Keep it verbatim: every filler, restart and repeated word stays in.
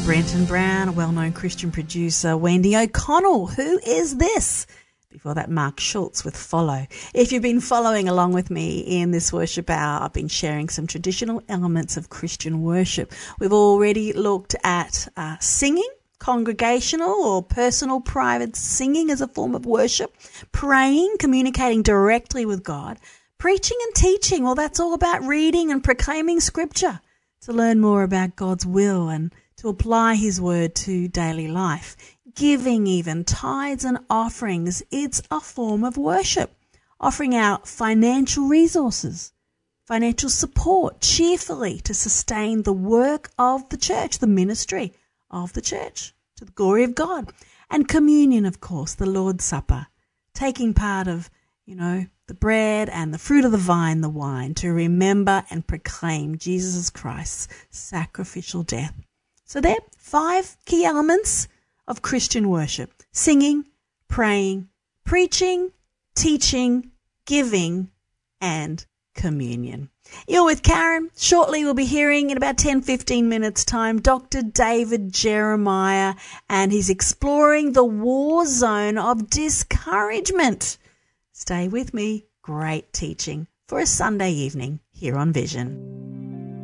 Brenton Brown, a well-known Christian producer, Wendy O'Connell, Who Is This? Before that, Mark Schultz with Follow. If you've been following along with me in this worship hour, I've been sharing some traditional elements of Christian worship. We've already looked at uh, singing, congregational or personal private singing as a form of worship, praying, communicating directly with God, preaching and teaching. Well, that's all about reading and proclaiming Scripture to learn more about God's will and to apply His word to daily life. Giving even, tithes and offerings, it's a form of worship. Offering out financial resources, financial support cheerfully to sustain the work of the church, the ministry of the church, to the glory of God. And communion, of course, the Lord's Supper, taking part of, you know, the bread and the fruit of the vine, the wine, to remember and proclaim Jesus Christ's sacrificial death. So there are five key elements of Christian worship: singing, praying, preaching, teaching, giving, and communion. You're with Karen. Shortly we'll be hearing, in about ten to fifteen minutes time, Doctor David Jeremiah, and he's exploring the war zone of discouragement. Stay with me. Great teaching for a Sunday evening here on Vision.